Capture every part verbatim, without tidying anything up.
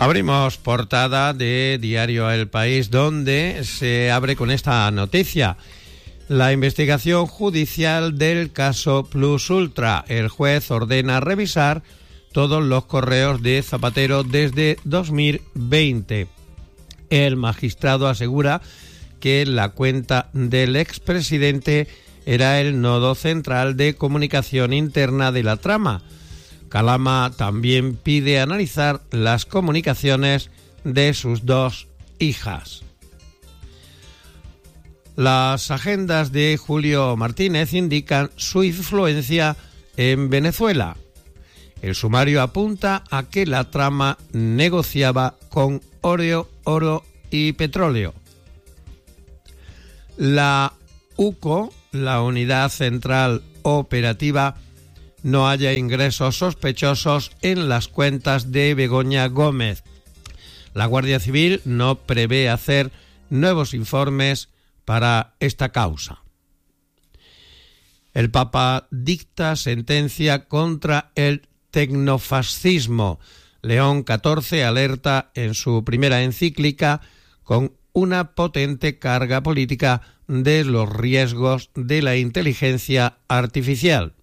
Abrimos portada de Diario El País, donde se abre con esta noticia. La investigación judicial del caso Plus Ultra. El juez ordena revisar todos los correos de Zapatero desde dos mil veinte. El magistrado asegura que la cuenta del expresidente era el nodo central de comunicación interna de la trama. Calama también pide analizar las comunicaciones de sus dos hijas. Las agendas de Julio Martínez indican su influencia en Venezuela. El sumario apunta a que la trama negociaba con oro, oro y petróleo. La U C O, la Unidad Central Operativa, no haya ingresos sospechosos en las cuentas de Begoña Gómez. La Guardia Civil no prevé hacer nuevos informes para esta causa. El Papa dicta sentencia contra el tecnofascismo. León catorce alerta en su primera encíclica con una potente carga política de los riesgos de la inteligencia artificial.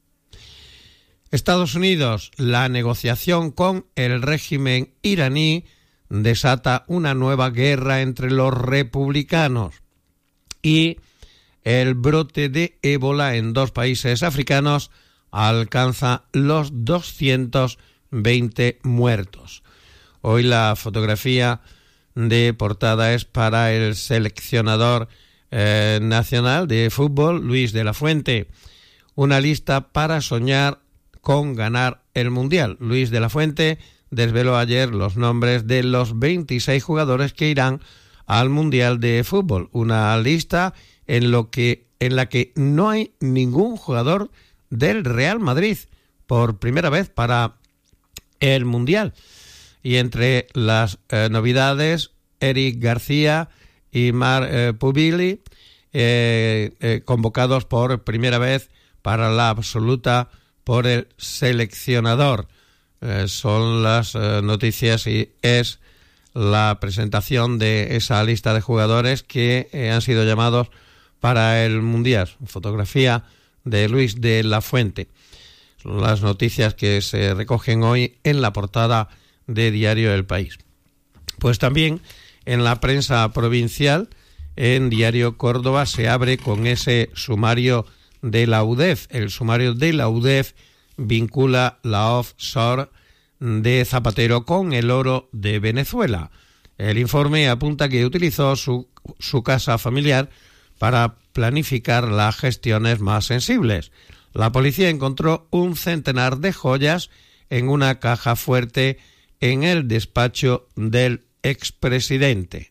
Estados Unidos, la negociación con el régimen iraní desata una nueva guerra entre los republicanos y el brote de ébola en dos países africanos alcanza los doscientos veinte muertos. Hoy la fotografía de portada es para el seleccionador eh, nacional de fútbol, Luis de la Fuente. Una lista para soñar con ganar el Mundial. Luis de la Fuente desveló ayer los nombres de los veintiséis jugadores que irán al Mundial de Fútbol. Una lista en, lo que, en la que no hay ningún jugador del Real Madrid por primera vez para el Mundial. Y entre las eh, novedades, Eric García y Marc eh, Pubili, eh, eh, convocados por primera vez para la absoluta por el seleccionador. Eh, son las eh, noticias y es la presentación de esa lista de jugadores que eh, han sido llamados para el Mundial. Fotografía de Luis de la Fuente. Son las noticias que se recogen hoy en la portada de Diario El País. Pues también en la prensa provincial, en Diario Córdoba, se abre con ese sumario de la U D E F. El sumario de la U D E F vincula la offshore de Zapatero con el oro de Venezuela. El informe apunta que utilizó su, su casa familiar para planificar las gestiones más sensibles. La policía encontró un centenar de joyas en una caja fuerte en el despacho del expresidente.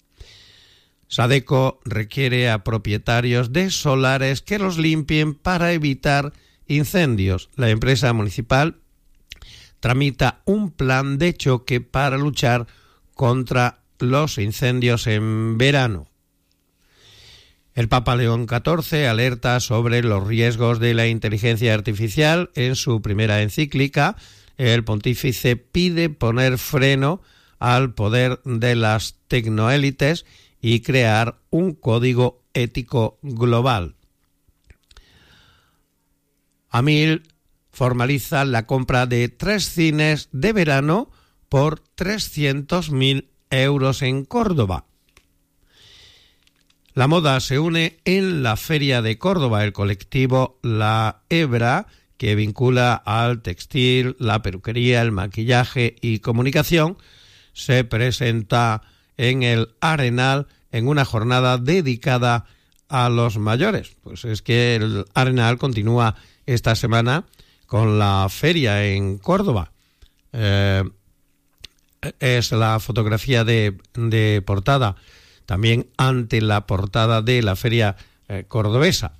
Sadeco requiere a propietarios de solares que los limpien para evitar incendios. La empresa municipal tramita un plan de choque para luchar contra los incendios en verano. El Papa León catorce alerta sobre los riesgos de la inteligencia artificial. En su primera encíclica, el pontífice pide poner freno al poder de las tecnoélites y crear un código ético global. Amil formaliza la compra de tres cines de verano por trescientos mil euros en Córdoba. La moda se une en la Feria de Córdoba. El colectivo La Hebra, que vincula al textil, la peluquería, el maquillaje y comunicación, se presenta en el Arenal en una jornada dedicada a los mayores. Pues es que el Arenal continúa esta semana con la feria en Córdoba. Eh, es la fotografía de, de portada, también ante la portada de la feria eh, cordobesa.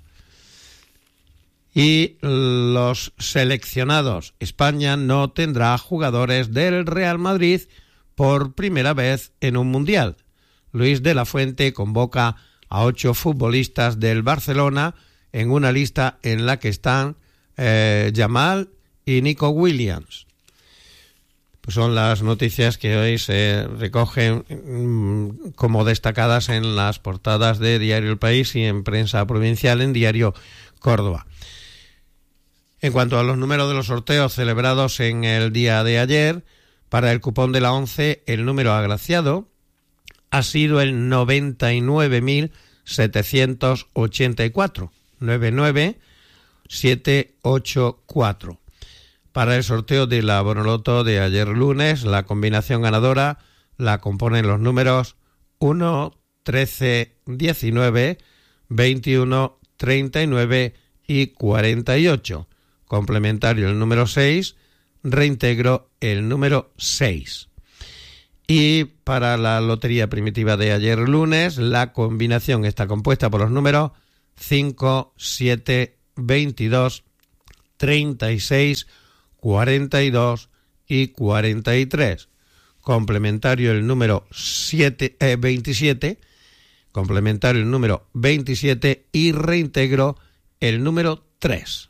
Y los seleccionados. España no tendrá jugadores del Real Madrid por primera vez en un mundial. Luis de la Fuente convoca a ocho futbolistas del Barcelona en una lista en la que están eh, Yamal y Nico Williams. pues son las noticias que hoy se recogen mmm, como destacadas en las portadas de Diario El País y en Prensa Provincial en Diario Córdoba. En cuanto a los números de los sorteos celebrados en el día de ayer, para el cupón de la ONCE, el número agraciado ha sido el noventa y nueve mil setecientos ochenta y cuatro, noventa y nueve mil setecientos ochenta y cuatro. Para el sorteo de la Bonoloto de ayer lunes, la combinación ganadora la componen los números uno, trece, diecinueve, veintiuno, treinta y nueve y cuarenta y ocho. Complementario el número seis, reintegro el número seis. Y para la lotería primitiva de ayer lunes, la combinación está compuesta por los números cinco, siete, veintidós, treinta y seis, cuarenta y dos y cuarenta y tres. Complementario el número siete, eh, veintisiete, complementario el número veintisiete y reintegro el número tres.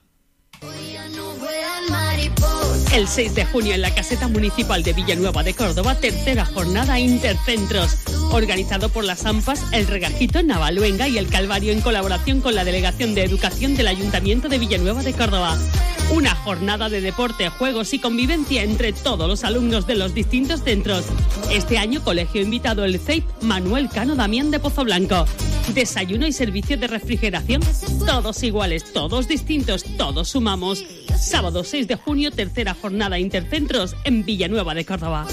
El seis de junio en la Caseta Municipal de Villanueva de Córdoba, tercera jornada Intercentros, organizado por las AMPAs, El Regajito, Navaluenga y El Calvario en colaboración con la Delegación de Educación del Ayuntamiento de Villanueva de Córdoba. Una jornada de deporte, juegos y convivencia entre todos los alumnos de los distintos centros. Este año colegio invitado el C E I P Manuel Cano Damián de Pozoblanco. Desayuno y servicio de refrigeración, todos iguales, todos distintos, todos sumamos. Sábado seis de junio, tercera jornada Intercentros en Villanueva de Córdoba.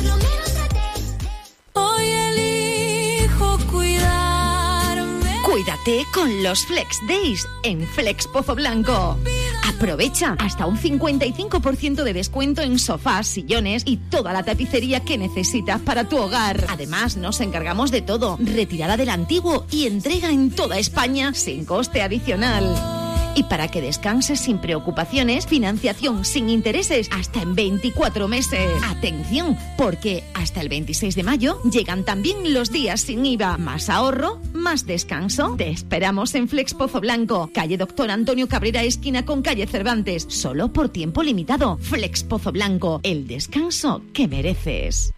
Hoy elijo cuidarme. Cuídate con los Flex Days en Flex Pozoblanco. Aprovecha hasta un cincuenta y cinco por ciento de descuento en sofás, sillones y toda la tapicería que necesitas para tu hogar. Además, nos encargamos de todo, retirada del antiguo y entrega en toda España sin coste adicional. Y para que descanses sin preocupaciones, financiación sin intereses hasta en veinticuatro meses. Atención, porque hasta el veintiséis de mayo llegan también los días sin I V A. Más ahorro, más descanso. Te esperamos en Flex Pozoblanco, calle Doctor Antonio Cabrera, esquina con calle Cervantes. Solo por tiempo limitado. Flex Pozoblanco, el descanso que mereces.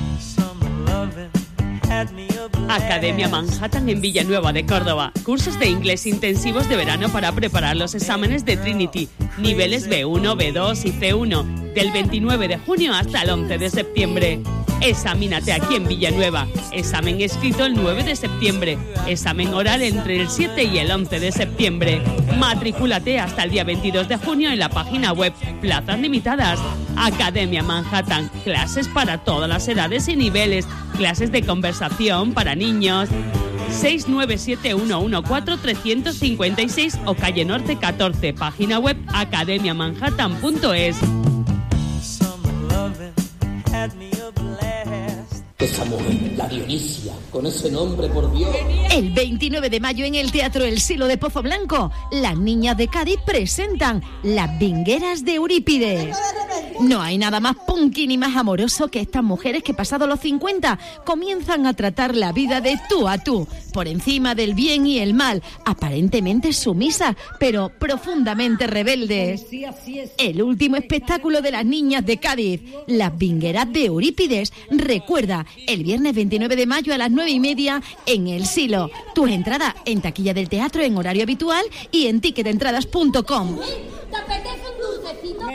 Academia Manhattan en Villanueva de Córdoba. Cursos de inglés intensivos de verano para preparar los exámenes de Trinity. Niveles B uno, B dos y C uno. Del veintinueve de junio hasta el once de septiembre. Examínate aquí en Villanueva. Examen escrito el nueve de septiembre. Examen oral entre el siete y el once de septiembre. Matricúlate hasta el día veintidós de junio en la página web. Plazas limitadas. Academia Manhattan. Clases para todas las edades y niveles. Clases de conversación para niños. seis nueve siete uno uno cuatro tres cinco seis o calle Norte catorce. Página web academia manhattan punto es. Esa mujer, la Dionisia, con ese nombre, por Dios. El veintinueve de mayo en el Teatro El Silo de Pozoblanco, las niñas de Cádiz presentan Las Vingueras de Eurípides. No hay nada más punky ni más amoroso que estas mujeres que pasados los cincuenta comienzan a tratar la vida de tú a tú, por encima del bien y el mal, aparentemente sumisas, pero profundamente rebeldes. El último espectáculo de las niñas de Cádiz, Las Vingueras de Eurípides, recuerda, el viernes veintinueve de mayo a las nueve y media en El Silo. Tus entradas en taquilla del teatro en horario habitual y en ticket entradas punto com. ¿Te apetece un dulcecito?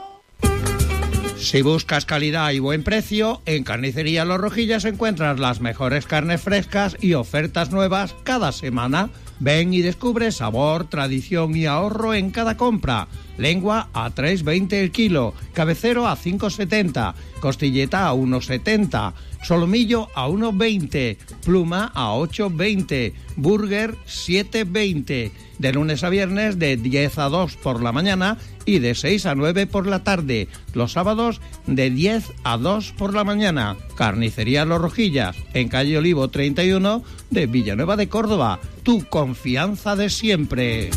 Si buscas calidad y buen precio, en Carnicería Los Rojillas encuentras las mejores carnes frescas y ofertas nuevas cada semana. Ven y descubre sabor, tradición y ahorro en cada compra. Lengua a tres veinte el kilo, cabecero a cinco setenta, costilleta a uno setenta, solomillo a uno veinte, pluma a ocho veinte, burger siete veinte. De lunes a viernes de diez a dos por la mañana y de seis a nueve por la tarde. Los sábados de diez a dos por la mañana. Carnicería Los Rojillas, en calle Olivo treinta y uno de Villanueva de Córdoba. Tu confianza de siempre.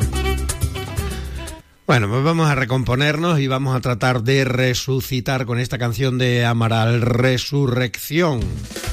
Bueno, pues vamos a recomponernos y vamos a tratar de resucitar con esta canción de Amaral, Resurrección.